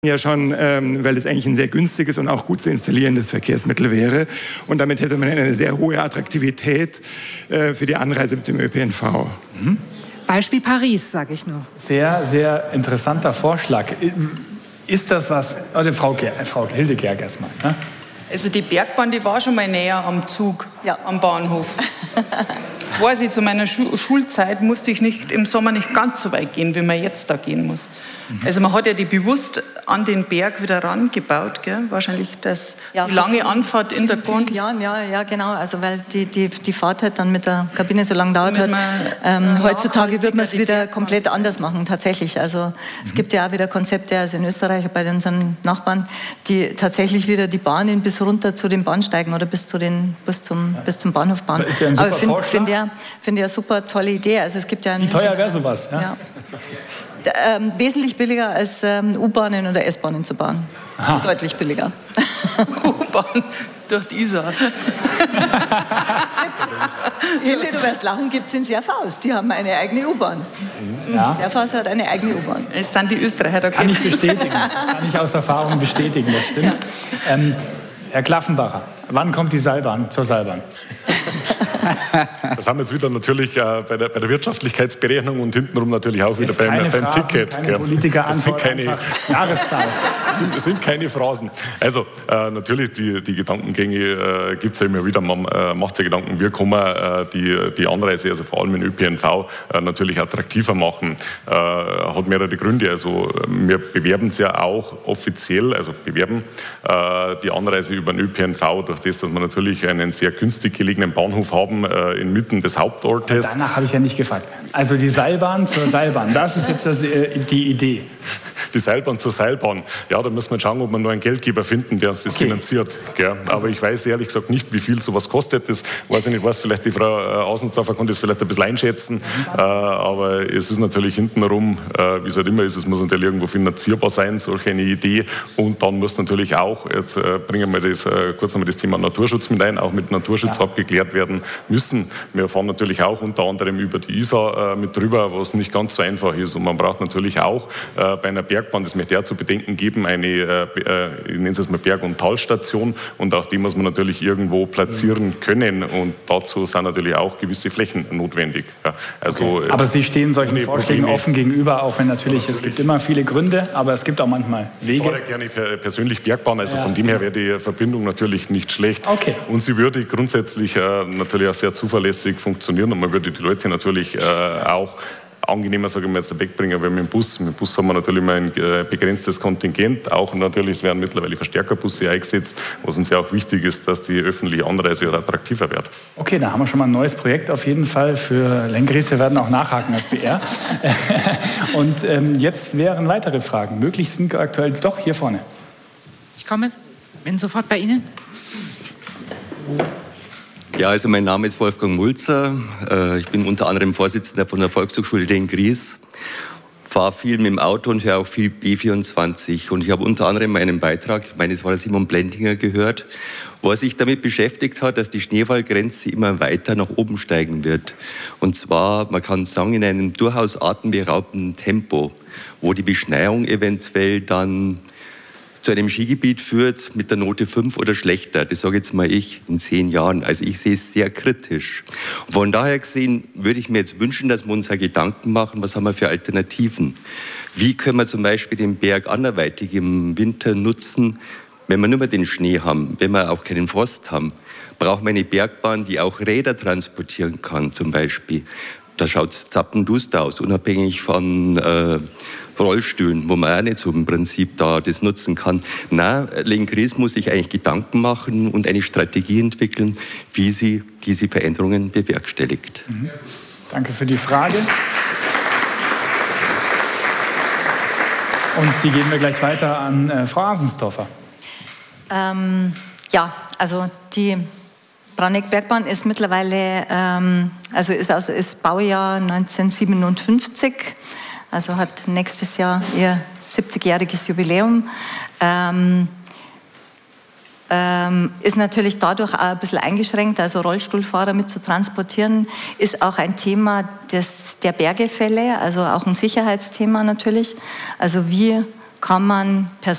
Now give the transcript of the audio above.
ja schon, weil es eigentlich ein sehr günstiges und auch gut zu installierendes Verkehrsmittel wäre. Und damit hätte man eine sehr hohe Attraktivität für die Anreise mit dem ÖPNV. Mhm. Beispiel Paris, sage ich nur. Sehr, sehr interessanter Vorschlag. Ist das was, also Frau Hilde Gerg erstmal, ne? Also die Bergbahn, die war schon mal näher am Zug, ja, am Bahnhof. Das weiß ich, zu meiner Schulzeit musste ich im Sommer nicht ganz so weit gehen, wie man jetzt da gehen muss. Also man hat ja die bewusst an den Berg wieder rangebaut, gell? Wahrscheinlich die lange Anfahrt in der Bahn. Ja, genau, also weil die Fahrt halt dann mit der Kabine so lange dauert hat. Heutzutage wird man es wieder komplett anders machen, tatsächlich. Also es gibt ja auch wieder Konzepte, also in Österreich bei unseren Nachbarn, die tatsächlich wieder die Bahnen bis runter zu den Bahnsteigen oder bis zum Bahnhof bauen. Ist ja ein super Aber finde ich eine super tolle Idee. Also es gibt ja Wie teuer wäre sowas? Ja? Wesentlich billiger als U-Bahnen oder S-Bahnen zu bauen. Aha. Deutlich billiger. U-Bahn durch die Isar. Hilde, du wirst lachen, gibt es in Serfaus. Die haben eine eigene U-Bahn. Ja. Serfaus hat eine eigene U-Bahn. Es sind die Österreicher. Das kann ich bestätigen. Das kann ich aus Erfahrung bestätigen, das stimmt. Herr Klaffenbacher, wann kommt die Seilbahn zur Seilbahn? Das haben wir jetzt wieder natürlich bei der Wirtschaftlichkeitsberechnung und hintenrum natürlich auch wieder beim Ticket. Keine Politikerantwort, einfach Jahreszahl. Das sind keine Phrasen. Also natürlich, die Gedankengänge gibt es ja immer wieder. Man macht sich Gedanken, wie kann man die Anreise, also vor allem in ÖPNV, natürlich attraktiver machen. Hat mehrere Gründe. Also wir bewerben es ja auch offiziell, also bewerben die Anreise über den ÖPNV durch das, dass wir natürlich einen sehr günstig gelegenen Bahnhof haben inmitten des Hauptortes. Danach habe ich ja nicht gefragt. Also die Seilbahn zur Seilbahn, das ist jetzt die Idee. Die Seilbahn zur Seilbahn. Ja, da müssen wir schauen, ob wir nur einen Geldgeber finden, der uns das finanziert. Gell? Aber ich weiß ehrlich gesagt nicht, wie viel sowas kostet. Das weiß ich nicht, vielleicht die Frau Außensdorfer kann das vielleicht ein bisschen einschätzen. Aber es ist natürlich hintenrum, wie es halt immer ist, es muss natürlich irgendwo finanzierbar sein, solch eine Idee. Und dann muss natürlich auch, jetzt bringen wir kurz einmal das Thema Naturschutz mit ein, auch mit Naturschutz abgeklärt werden müssen. Wir fahren natürlich auch unter anderem über die Isar mit drüber, was nicht ganz so einfach ist. Und man braucht natürlich auch bei einer Bergbahn, das möchte ich auch zu bedenken geben, eine, ich nenne es jetzt mal Berg- und Talstation, und auch die muss man natürlich irgendwo platzieren können, und dazu sind natürlich auch gewisse Flächen notwendig. Ja, also, okay. Aber Sie stehen solchen Vorschlägen offen gegenüber, auch wenn natürlich, es gibt immer viele Gründe, aber es gibt auch manchmal Wege. Ich fahre gerne persönlich Bergbahn, also von dem her wäre die Verbindung natürlich nicht schlecht. Okay. Und sie würde grundsätzlich natürlich auch sehr zuverlässig funktionieren, und man würde die Leute natürlich auch angenehmer, sage ich mal, jetzt wegbringen, weil mit dem Bus haben wir natürlich immer ein begrenztes Kontingent, auch natürlich, es werden mittlerweile Verstärkerbusse eingesetzt, was uns ja auch wichtig ist, dass die öffentliche Anreise attraktiver wird. Okay, da haben wir schon mal ein neues Projekt auf jeden Fall für Lenggries. Wir werden auch nachhaken als BR. Und jetzt wären weitere Fragen. Möglich sind aktuell doch hier vorne. Ich bin sofort bei Ihnen. Ja, also mein Name ist Wolfgang Mulzer. Ich bin unter anderem Vorsitzender von der Volkshochschule Lenggries. Fahre viel mit dem Auto und höre auch viel B24. Und ich habe unter anderem einen Beitrag, ich meine, es war Simon Blendinger, gehört, wo er sich damit beschäftigt hat, dass die Schneefallgrenze immer weiter nach oben steigen wird. Und zwar, man kann sagen, in einem durchaus atemberaubenden Tempo, wo die Beschneiung eventuell dann zu einem Skigebiet führt mit der Note 5 oder schlechter. Das sage jetzt mal ich in 10 Jahren. Also ich sehe es sehr kritisch. Von daher gesehen würde ich mir jetzt wünschen, dass wir uns Gedanken machen, was haben wir für Alternativen. Wie können wir zum Beispiel den Berg anderweitig im Winter nutzen, wenn wir nur mehr den Schnee haben, wenn wir auch keinen Frost haben. Brauchen wir eine Bergbahn, die auch Räder transportieren kann zum Beispiel. Da schaut es zappenduster aus, unabhängig von Rollstühlen, wo man auch nicht so im Prinzip da das nutzen kann. Nein, Lenggries muss sich eigentlich Gedanken machen und eine Strategie entwickeln, wie sie diese Veränderungen bewerkstelligt. Mhm. Danke für die Frage. Und die geben wir gleich weiter an Frau Asensdorfer. Ja, also die Braunegg-Bergbahn ist mittlerweile, ist Baujahr 1957. Also hat nächstes Jahr ihr 70-jähriges Jubiläum. Ist natürlich dadurch auch ein bisschen eingeschränkt, also Rollstuhlfahrer mit zu transportieren, ist auch ein Thema der Bergefälle, also auch ein Sicherheitsthema natürlich. Also wie kann man Personen